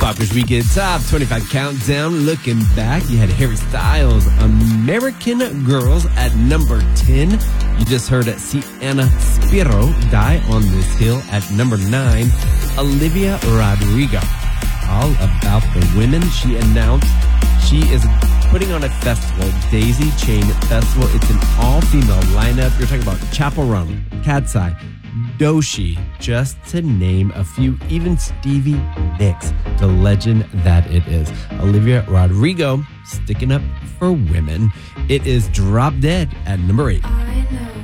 Poppers Weekend Top 25 Countdown. Looking back, you had Harry Styles, American Girls at number 10. You just heard Sienna Spiro, Die on This Hill at number 9. Olivia Rodrigo, all about the women. She announced she is putting on a festival, Daisy Chain Festival. It's an all-female lineup. You're talking about Chappell Roan, Cat's Eye, Doechii, just to name a few, even Stevie Nicks, the legend that it is. Olivia Rodrigo sticking up for women. It is Drop Dead at number 8.